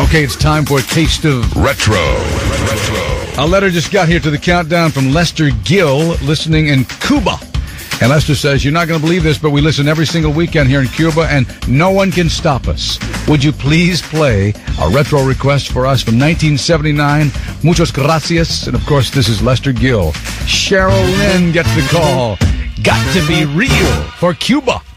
Okay, it's time for a taste of Retro. A letter just got here to the countdown from Lester Gill, listening in Cuba. And Lester says, you're not going to believe this, but we listen every single weekend here in Cuba, and no one can stop us. Would you please play a retro request for us from 1979? Muchas gracias. And, of course, this is Lester Gill. Cheryl Lynn gets the call. Got to be real for Cuba.